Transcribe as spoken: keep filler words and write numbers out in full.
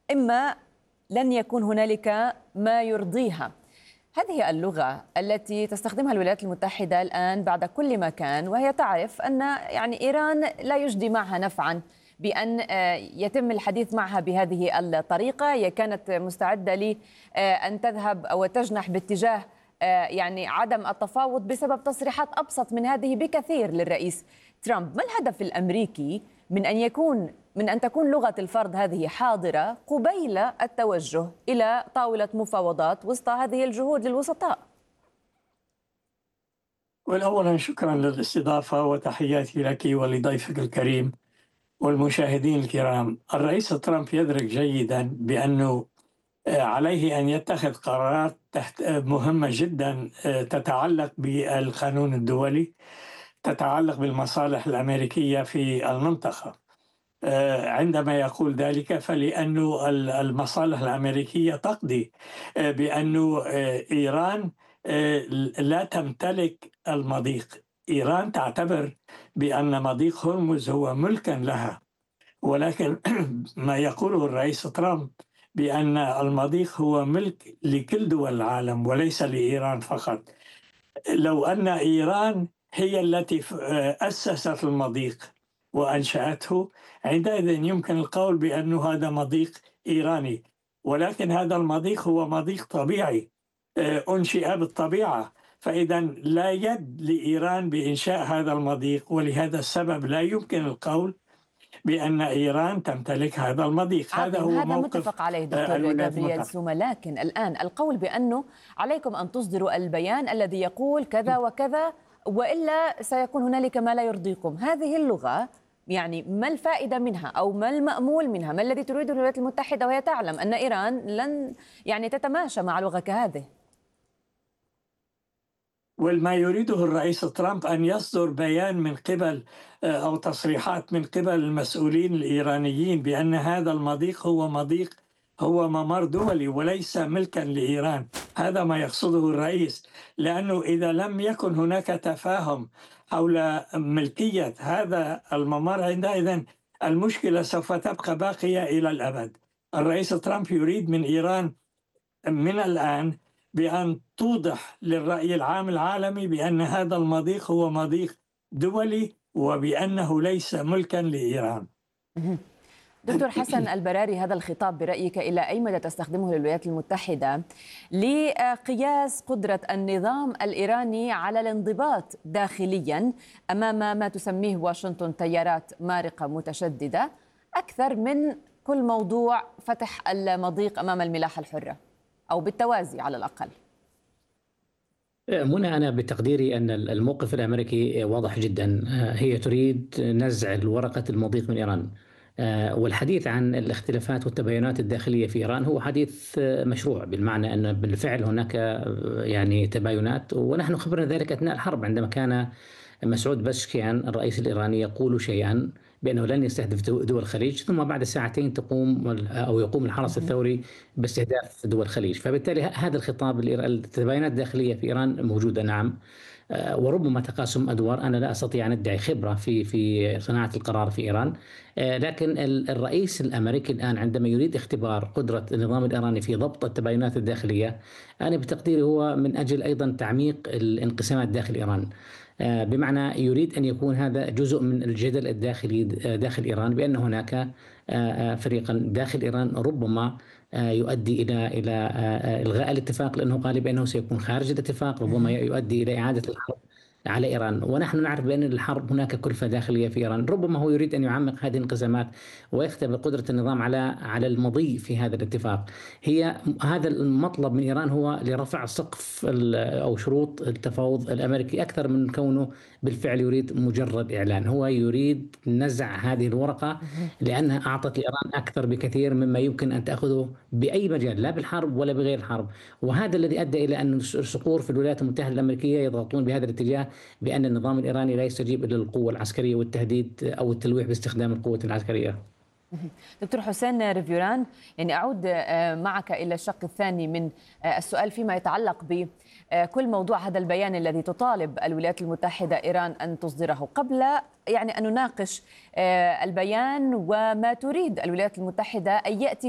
إما لن يكون هنالك ما يرضيها. هذه اللغة التي تستخدمها الولايات المتحدة الآن بعد كل مكان، وهي تعرف أن يعني إيران لا يجدي معها نفعا بأن يتم الحديث معها بهذه الطريقة. هي كانت مستعدة لأن تذهب أو تجنح باتجاه يعني عدم التفاوض بسبب تصريحات أبسط من هذه بكثير للرئيس ترامب. ما الهدف الأمريكي من أن يكون من أن تكون لغة الفرض هذه حاضرة قبيل التوجه إلى طاولة مفاوضات وسط هذه الجهود للوسطاء؟ والأولا شكرا للاستضافة وتحياتي لك ولضيفك الكريم والمشاهدين الكرام. الرئيس ترامب يدرك جيدا بأنه عليه أن يتخذ قرارات تحت مهمة جدا تتعلق بالقانون الدولي، تتعلق بالمصالح الأمريكية في المنطقة. عندما يقول ذلك فلأن المصالح الأمريكية تقضي بأن إيران لا تمتلك المضيق. إيران تعتبر بأن مضيق هرمز هو ملكا لها، ولكن ما يقوله الرئيس ترامب بأن المضيق هو ملك لكل دول العالم وليس لإيران فقط. لو أن إيران هي التي أسست المضيق وأنشأته، عندئذ يمكن القول بأن هذا مضيق إيراني، ولكن هذا المضيق هو مضيق طبيعي أنشئ بالطبيعة، فإذا لا يد لإيران بإنشاء هذا المضيق، ولهذا السبب لا يمكن القول بأن إيران تمتلك هذا المضيق. هذا هو هذا متفق عليه دكتور جابرييل سوما، لكن الآن القول بأنه عليكم أن تصدروا البيان الذي يقول كذا وكذا وإلا سيكون هنالك ما لا يرضيكم. هذه اللغة يعني ما الفائدة منها أو ما المأمول منها؟ ما الذي تريده الولايات المتحدة وهي تعلم أن إيران لن يعني تتماشى مع لغة كهذه؟ وما يريده الرئيس ترامب أن يصدر بيان من قبل أو تصريحات من قبل المسؤولين الإيرانيين بأن هذا المضيق هو مضيق هو ممر دولي وليس ملكا لإيران. هذا ما يقصده الرئيس، لأنه إذا لم يكن هناك تفاهم حول ملكية هذا الممر، عندئذ المشكلة سوف تبقى باقية إلى الأبد. الرئيس ترامب يريد من إيران من الآن بأن توضح للرأي العام العالمي بأن هذا المضيق هو مضيق دولي وبأنه ليس ملكا لإيران. دكتور حسن البراري، هذا الخطاب برأيك إلى أي مدى تستخدمه الولايات المتحدة لقياس قدرة النظام الإيراني على الانضباط داخليا أمام ما تسميه واشنطن تيارات مارقة متشددة، أكثر من كل موضوع فتح المضيق أمام الملاحة الحرة، أو بالتوازي على الأقل؟ منى، أنا بتقديري أن الموقف الأمريكي واضح جدا. هي تريد نزع ورقة المضيق من إيران، والحديث عن الاختلافات والتباينات الداخلية في إيران هو حديث مشروع، بالمعنى أن بالفعل هناك يعني تباينات، ونحن خبرنا ذلك أثناء الحرب عندما كان مسعود باشكيان الرئيس الإيراني يقول شيئا بأنه لن يستهدف دول الخليج، ثم بعد ساعتين تقوم أو يقوم الحرس الثوري باستهداف دول الخليج. فبالتالي هذا الخطاب، التباينات الداخلية في إيران موجودة نعم، وربما تقاسم أدوار. أنا لا أستطيع أن أدعي خبرة في في صناعة القرار في إيران، لكن الرئيس الأمريكي الآن عندما يريد اختبار قدرة النظام الإيراني في ضبط التباينات الداخلية، أنا بتقديري هو من أجل أيضا تعميق الانقسامات داخل إيران، بمعنى يريد أن يكون هذا جزء من الجدل الداخلي داخل إيران، بأن هناك فريقا داخل إيران ربما يؤدي إلى إلى إلغاء الاتفاق، لأنه قال بأنه سيكون خارج الاتفاق، ربما يؤدي إلى إعادة الحرب على إيران. ونحن نعرف بأن الحرب هناك كلفة داخلية في إيران، ربما هو يريد أن يعمق هذه الانقسامات ويختبر قدرة النظام على على المضي في هذا الاتفاق. هي هذا المطلب من إيران هو لرفع سقف أو شروط التفاوض الأمريكي أكثر من كونه بالفعل يريد مجرد إعلان. هو يريد نزع هذه الورقة لأنها أعطت لإيران أكثر بكثير مما يمكن أن تأخذه بأي مجال، لا بالحرب ولا بغير الحرب. وهذا الذي أدى إلى أن الصقور في الولايات المتحدة الأمريكية يضغطون بهذا الاتجاه، بأن النظام الإيراني لا يستجيب إلى القوة العسكرية والتهديد أو التلويح باستخدام القوة العسكرية. دكتور حسين ريفيوران، يعني أعود معك إلى الشق الثاني من السؤال فيما يتعلق بكل موضوع هذا البيان الذي تطالب الولايات المتحدة إيران أن تصدره، قبل يعني أن نناقش البيان وما تريد الولايات المتحدة أن يأتي